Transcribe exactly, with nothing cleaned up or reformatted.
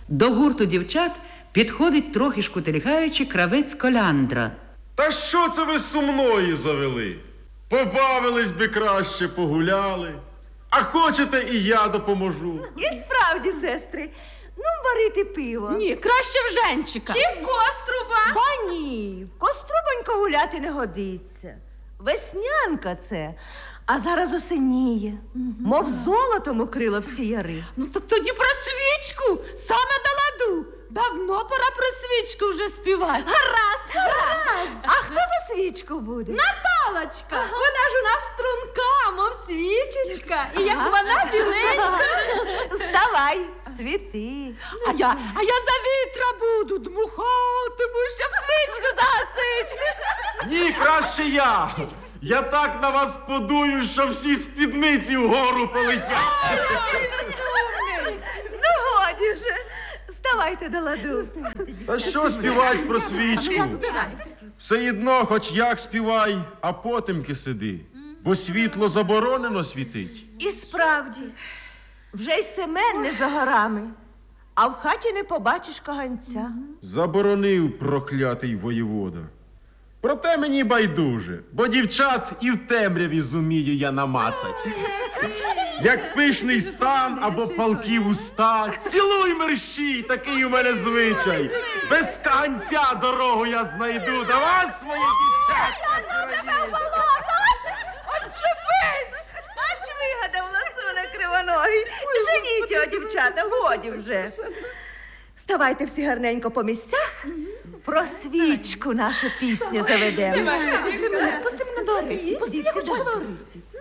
До гурту дівчат підходить, трохи шкутильгаючи, кравець Коляндра. Та що це ви сумної завели? Побавились би краще, погуляли. А хочете, і я допоможу. І справді, сестри, ну, варити пиво. Ні, краще в Женчика. Чи в Коструба? Ба ні, в Кострубонько гуляти не годиться. Веснянка це, а зараз осеніє. Мов золотом укрило всі яри. Ну, так тоді про свічку, саме до ладу. Давно пора про свічку вже співати. Гаразд, гаразд. А хто за свічку буде? Наталочка, вона ж у нас струнка, мов свічечка. І як вона біленька. Вставай, світи. А я, а я за вітра буду дмухатиму, щоб свічку загасить. Ні, краще я. Я так на вас подую, що всі спідниці вгору полетять. Ну, годі вже. Вставайте до ладу. Та що співать про свічку? Все одно, хоч як співай, а потемки сиди. Бо світло заборонено світить. І справді, вже й Семен не за горами, а в хаті не побачиш каганця. Заборонив проклятий воєвода. Проте мені байдуже, бо дівчат і в темряві зумію я намацать. Як пишний стан або палкі вуста, цілуй мерщій, такий у мене звичай. Без каганця дорогу я знайду, до вас, мої дівчатка, зрадію. Отчепись! Ач вигадав ласуна кривоногий. Женіть його, дівчата, годі вже. Ставайте всі гарненько по місцях, про свічку нашу пісню заведемо. Пусти мене до Орисі, пусти, я хочу до Орисі.